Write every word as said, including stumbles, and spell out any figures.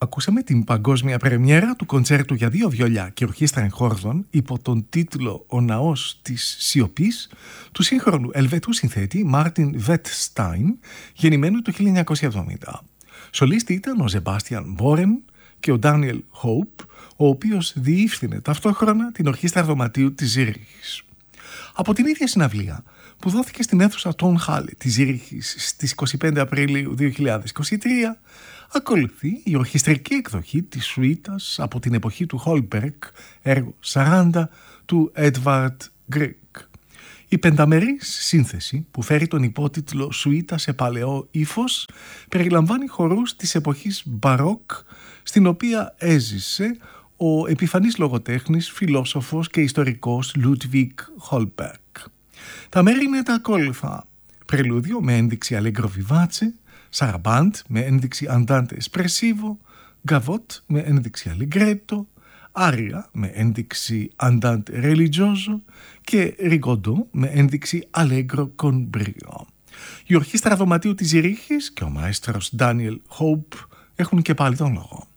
Ακούσαμε την παγκόσμια πρεμιέρα του κοντσέρτου για δύο βιολιά και ορχήστρα εγχόρδων υπό τον τίτλο «Ο ναός της σιωπής» του σύγχρονου Ελβετού συνθέτη Μάρτιν Βετστάιν, γεννημένου το χίλια εννιακόσια εβδομήντα. Σολίστη ήταν ο Ζεμπάστιαν Μπόρεν και ο Ντάνιελ Χόουπ, ο οποίος διεύθυνε ταυτόχρονα την ορχήστρα δωματίου της Ζήριχης. Από την ίδια συναυλία που δόθηκε στην αίθουσα Τόν Χάλε της Ζήριχης στις είκοσι πέντε Απριλίου δύο χιλιάδες είκοσι τρία, ακολουθεί η ορχιστρική εκδοχή της σουίτας από την εποχή του Χόλμπεργκ, έργο σαράντα του Έντβαρντ Γκρίκ. Η πενταμερής σύνθεση που φέρει τον υπότιτλο «Σουίτα σε παλαιό ύφος» περιλαμβάνει χορούς της εποχής Μπαρόκ, στην οποία έζησε ο επιφανής λογοτέχνης, φιλόσοφος και ιστορικός Λούντβιγκ Χόλμπεργκ. Τα μέρη είναι τα ακόλουθα: πρελούδιο με ένδειξη Allegro vivace, σαραμπάντ με ένδειξη Andante espressivo, γκαβότ με ένδειξη Allegretto, άρια με ένδειξη Andante religioso και ριγκοντό με ένδειξη Allegro con brio. Η ορχήστρα δωματίου της Ζηρίχης και ο μαέστρος Ντάνιελ Χόουπ έχουν και πάλι τον λόγο.